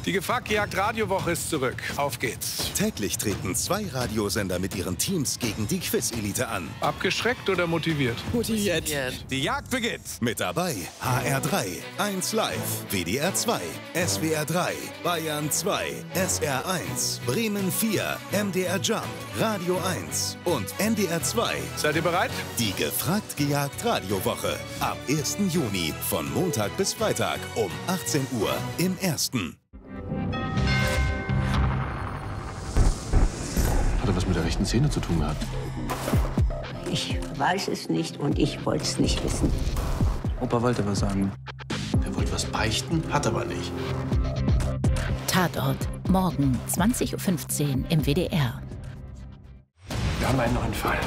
Die Gefragt-Gejagt Radiowoche ist zurück. Auf geht's. Täglich treten 2 Radiosender mit ihren Teams gegen die Quiz-Elite an. Abgeschreckt oder motiviert? Motiviert. Die Jagd beginnt. Mit dabei HR3, 1 Live, WDR 2, SWR 3, Bayern 2, SR 1, Bremen 4, MDR Jump, Radio 1 und NDR 2. Seid ihr bereit? Die Gefragt-Gejagt Radiowoche. Ab 1. Juni von Montag bis Freitag um 18 Uhr im Ersten. Hat er was mit der rechten Szene zu tun gehabt? Ich weiß es nicht und ich wollte es nicht wissen. Opa wollte was sagen. Er wollte was beichten, hat aber nicht. Tatort. Morgen 20:15 Uhr im WDR. Wir haben einen neuen Fall.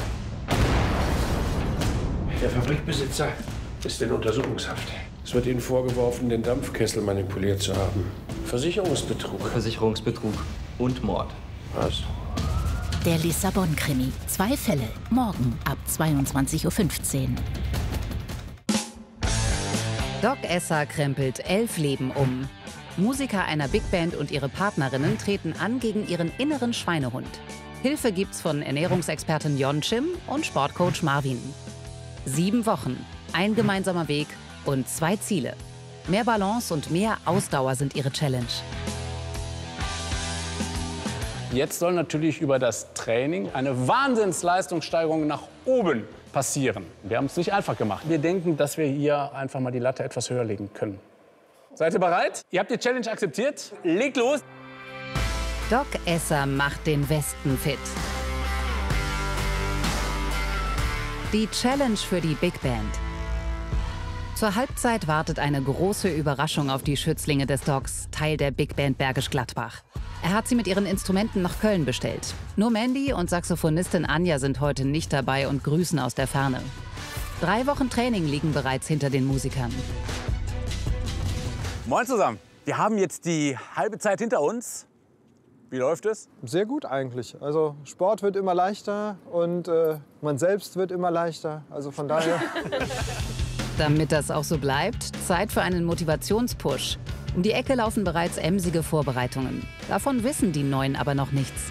Der Fabrikbesitzer ist in Untersuchungshaft. Es wird Ihnen vorgeworfen, den Dampfkessel manipuliert zu haben. Versicherungsbetrug. Versicherungsbetrug und Mord. Was? Der Lissabon-Krimi. 2 Fälle. Morgen ab 22:15 Uhr. Doc Esser krempelt 11 Leben um. Musiker einer Big Band und ihre Partnerinnen treten an gegen ihren inneren Schweinehund. Hilfe gibt's von Ernährungsexpertin Yonchim und Sportcoach Marvin. 7 Wochen, ein gemeinsamer Weg und 2 Ziele. Mehr Balance und mehr Ausdauer sind ihre Challenge. Jetzt soll natürlich über das Training eine Wahnsinnsleistungssteigerung nach oben passieren. Wir haben es nicht einfach gemacht. Wir denken, dass wir hier einfach mal die Latte etwas höher legen können. Seid ihr bereit? Ihr habt die Challenge akzeptiert. Legt los! Doc Esser macht den Westen fit. Die Challenge für die Big Band. Zur Halbzeit wartet eine große Überraschung auf die Schützlinge des Docs, Teil der Big Band Bergisch Gladbach. Er hat sie mit ihren Instrumenten nach Köln bestellt. Nur Mandy und Saxophonistin Anja sind heute nicht dabei und grüßen aus der Ferne. 3 Wochen Training liegen bereits hinter den Musikern. Moin zusammen. Wir haben jetzt die halbe Zeit hinter uns. Wie läuft es? Sehr gut eigentlich. Also Sport wird immer leichter und man selbst wird immer leichter. Also von daher... Damit das auch so bleibt, Zeit für einen Motivationspush. Um die Ecke laufen bereits emsige Vorbereitungen. Davon wissen die Neuen aber noch nichts.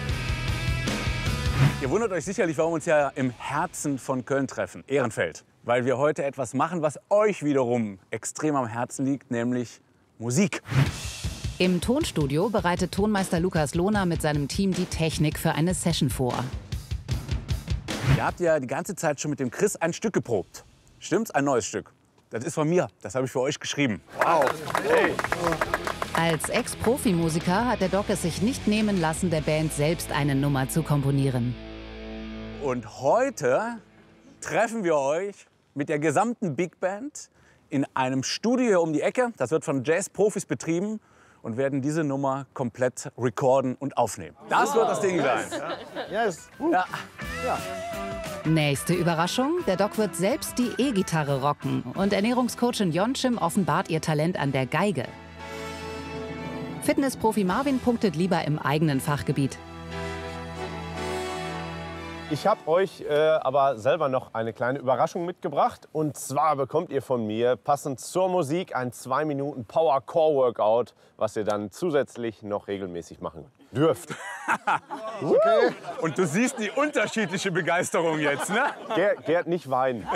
Ihr wundert euch sicherlich, warum wir uns ja im Herzen von Köln treffen, Ehrenfeld. Weil wir heute etwas machen, was euch wiederum extrem am Herzen liegt, nämlich Musik. Im Tonstudio bereitet Tonmeister Lukas Lohner mit seinem Team die Technik für eine Session vor. Ihr habt ja die ganze Zeit schon mit dem Chris ein Stück geprobt. Stimmt's? Ein neues Stück. Das ist von mir. Das habe ich für euch geschrieben. Wow. Hey. Als Ex-Profi-Musiker hat der Doc es sich nicht nehmen lassen, der Band selbst eine Nummer zu komponieren. Und heute treffen wir euch mit der gesamten Big Band in einem Studio hier um die Ecke. Das wird von Jazz-Profis betrieben und werden diese Nummer komplett recorden und aufnehmen. Das wird das Ding sein. Yes. Ja. Ja. Nächste Überraschung, der Doc wird selbst die E-Gitarre rocken und Ernährungscoachin Yonchim offenbart ihr Talent an der Geige. Fitnessprofi Marvin punktet lieber im eigenen Fachgebiet. Ich habe euch aber selber noch eine kleine Überraschung mitgebracht. Und zwar bekommt ihr von mir passend zur Musik ein 2 Minuten Power Core Workout, was ihr dann zusätzlich noch regelmäßig machen dürft. Okay. Und du siehst die unterschiedliche Begeisterung jetzt, ne? Gerd, nicht weinen.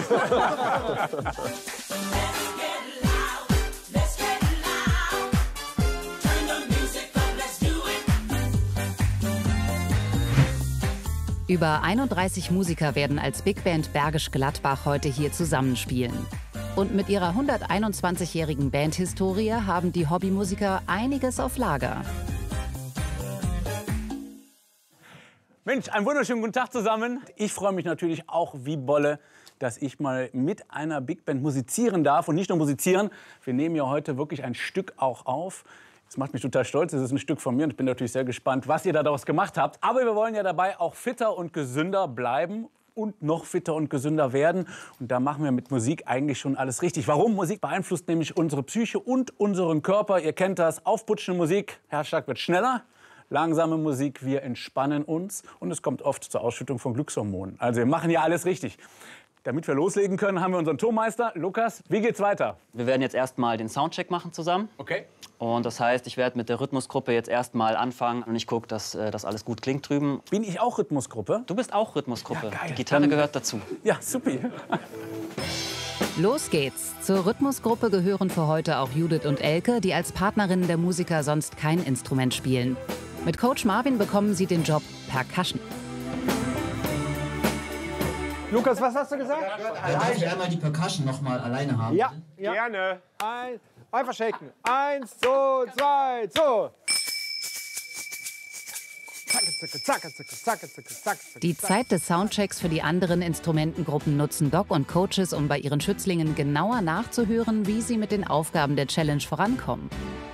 Über 31 Musiker werden als Big Band Bergisch Gladbach heute hier zusammenspielen. Und mit ihrer 121-jährigen Bandhistorie haben die Hobbymusiker einiges auf Lager. Mensch, einen wunderschönen guten Tag zusammen. Ich freue mich natürlich auch wie Bolle, dass ich mal mit einer Big Band musizieren darf. Und nicht nur musizieren, wir nehmen ja heute wirklich ein Stück auch auf. Das macht mich total stolz, das ist ein Stück von mir und ich bin natürlich sehr gespannt, was ihr daraus gemacht habt. Aber wir wollen ja dabei auch fitter und gesünder bleiben und noch fitter und gesünder werden. Und da machen wir mit Musik eigentlich schon alles richtig. Warum? Musik beeinflusst nämlich unsere Psyche und unseren Körper. Ihr kennt das, aufputschende Musik, Herzschlag wird schneller. Langsame Musik, wir entspannen uns und es kommt oft zur Ausschüttung von Glückshormonen. Also wir machen ja alles richtig. Damit wir loslegen können, haben wir unseren Tourmeister. Lukas, wie geht's weiter? Wir werden jetzt erstmal den Soundcheck machen zusammen. Okay. Und das heißt, ich werde mit der Rhythmusgruppe jetzt erstmal anfangen und ich gucke, dass das alles gut klingt drüben. Bin ich auch Rhythmusgruppe? Du bist auch Rhythmusgruppe. Ja, geil. Die Gitarre gehört dazu. Ja, supi. Los geht's. Zur Rhythmusgruppe gehören für heute auch Judith und Elke, die als Partnerinnen der Musiker sonst kein Instrument spielen. Mit Coach Marvin bekommen sie den Job Percussion. Lukas, was hast du gesagt? Darf ich einmal die Percussion noch mal alleine haben? Ja, gerne. Einfach shaken. 1, 2, 2, so. Die Zeit des Soundchecks für die anderen Instrumentengruppen nutzen Doc und Coaches, um bei ihren Schützlingen genauer nachzuhören, wie sie mit den Aufgaben der Challenge vorankommen.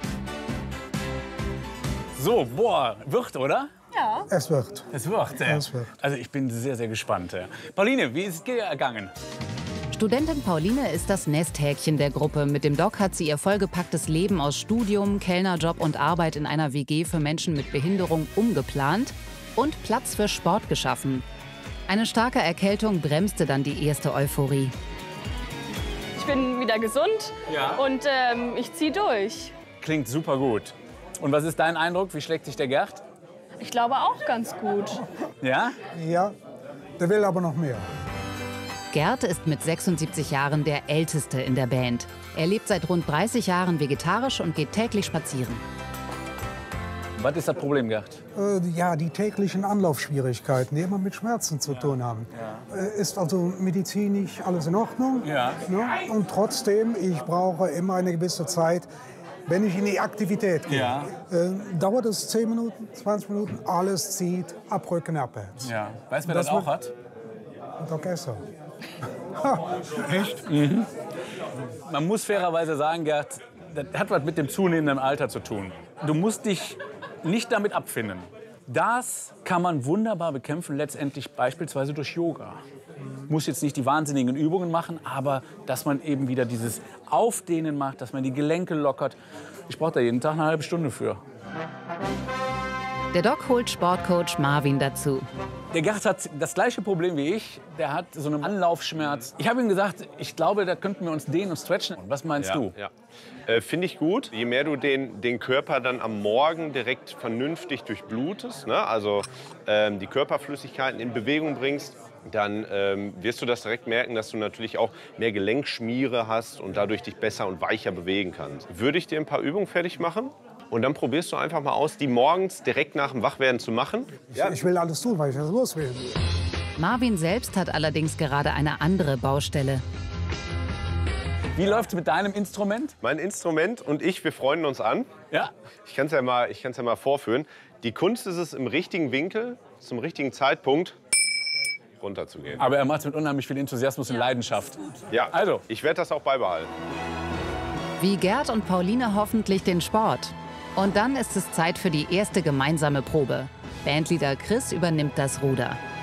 So, boah, wird, oder? Ja. Es wird. Es wird, ja. Es wird. Also ich bin sehr, sehr gespannt. Ja. Pauline, wie ist es gegangen? Studentin Pauline ist das Nesthäkchen der Gruppe. Mit dem Doc hat sie ihr vollgepacktes Leben aus Studium, Kellnerjob und Arbeit in einer WG für Menschen mit Behinderung umgeplant und Platz für Sport geschaffen. Eine starke Erkältung bremste dann die erste Euphorie. Ich bin wieder gesund und ich ziehe durch. Klingt super gut. Und was ist dein Eindruck? Wie schlägt sich der Gerd? Ich glaube auch ganz gut. Ja? Ja, der will aber noch mehr. Gerd ist mit 76 Jahren der Älteste in der Band. Er lebt seit rund 30 Jahren vegetarisch und geht täglich spazieren. Was ist das Problem, Gerd? Ja, die täglichen Anlaufschwierigkeiten, die immer mit Schmerzen zu tun haben. Ist also medizinisch alles in Ordnung. Ja. Ne? Und trotzdem, ich brauche immer eine gewisse Zeit, wenn ich in die Aktivität gehe. Ja. Dauert es 10 Minuten, 20 Minuten, alles zieht, abrücken, abwärts. Ja. Weißt du, wer das auch hat? Doc Esser. Echt? Mhm. Man muss fairerweise sagen, Gerd, das hat was mit dem zunehmenden Alter zu tun. Du musst dich nicht damit abfinden. Das kann man wunderbar bekämpfen, letztendlich beispielsweise durch Yoga. Muss jetzt nicht die wahnsinnigen Übungen machen, aber dass man eben wieder dieses Aufdehnen macht, dass man die Gelenke lockert. Ich brauche da jeden Tag eine halbe Stunde für. Der Doc holt Sportcoach Marvin dazu. Der Gerd hat das gleiche Problem wie ich. Der hat so einen Anlaufschmerz. Ich habe ihm gesagt, ich glaube, da könnten wir uns dehnen und stretchen. Was meinst du? Ja. Finde ich gut. Je mehr du den Körper dann am Morgen direkt vernünftig durchblutest, ne? Also die Körperflüssigkeiten in Bewegung bringst, dann wirst du das direkt merken, dass du natürlich auch mehr Gelenkschmiere hast und dadurch dich besser und weicher bewegen kannst. Würde ich dir ein paar Übungen fertig machen? Und dann probierst du einfach mal aus, die morgens direkt nach dem Wachwerden zu machen. Ich will alles tun, weil ich das los will. Marvin selbst hat allerdings gerade eine andere Baustelle. Wie läuft es mit deinem Instrument? Mein Instrument und ich, wir freunden uns an. Ja. Ich kann es ja mal vorführen. Die Kunst ist es, im richtigen Winkel, zum richtigen Zeitpunkt runterzugehen. Aber er macht es mit unheimlich viel Enthusiasmus und Leidenschaft. Ja, also. Ich werde das auch beibehalten. Wie Gerd und Pauline hoffentlich den Sport. Und dann ist es Zeit für die erste gemeinsame Probe. Bandleader Chris übernimmt das Ruder.